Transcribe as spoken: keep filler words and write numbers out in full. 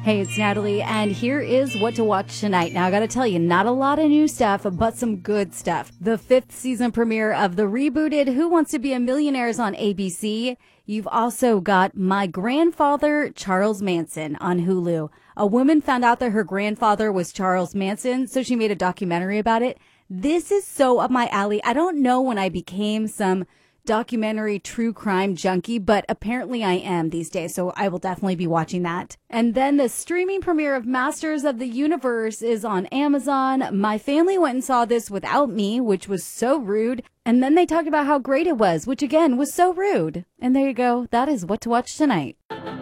Hey, it's Natalie, and here is what to watch tonight. Now, I gotta tell you, not a lot of new stuff, but some good stuff. The fifth season premiere of the rebooted Who Wants to Be a Millionaire is on A B C. You've also got My Grandfather, Charles Manson on Hulu. A woman found out that her grandfather was Charles Manson, so she made a documentary about it. This is so up my alley. I don't know when I became some documentary true crime junkie, but apparently I am these days, so I will definitely be watching that. And then the streaming premiere of Masters of the Universe is on Amazon. My family went and saw this without me, which was so rude. And then they talked about how great it was, which again was so rude. And there you go. That is what to watch tonight.